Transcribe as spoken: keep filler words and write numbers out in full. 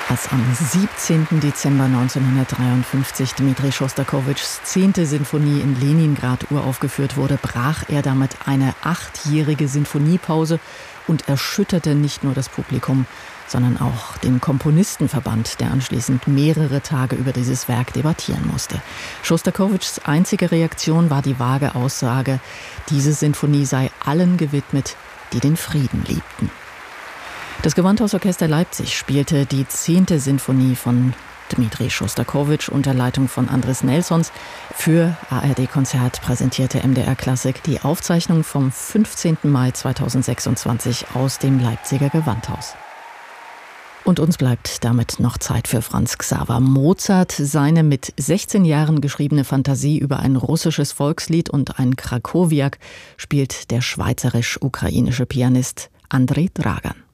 Als am siebzehnten Dezember neunzehnhundertdreiundfünfzig Dmitri Schostakowitschs zehnte Sinfonie in Leningrad uraufgeführt wurde, brach er damit eine achtjährige Sinfoniepause und erschütterte nicht nur das Publikum, sondern auch den Komponistenverband, der anschließend mehrere Tage über dieses Werk debattieren musste. Schostakowitschs einzige Reaktion war die vage Aussage, diese Sinfonie sei allen gewidmet, die den Frieden liebten. Das Gewandhausorchester Leipzig spielte die zehnte Sinfonie von Dmitri Schostakowitsch unter Leitung von Andris Nelsons. Für A R D Konzert präsentierte M D R Klassik die Aufzeichnung vom fünfzehnten Mai zweitausendsechsundzwanzig aus dem Leipziger Gewandhaus. Und uns bleibt damit noch Zeit für Franz Xaver Mozart. Seine mit sechzehn Jahren geschriebene Fantasie über ein russisches Volkslied und ein Krakowiak spielt der schweizerisch-ukrainische Pianist Andrei Dragan.